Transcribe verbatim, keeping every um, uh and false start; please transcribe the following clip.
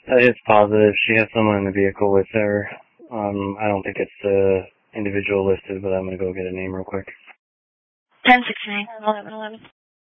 Uh, it's positive. She has someone in the vehicle with her. Um, I don't think it's the individual listed, but I'm going to go get a name real quick. ten six nine eleven eleven.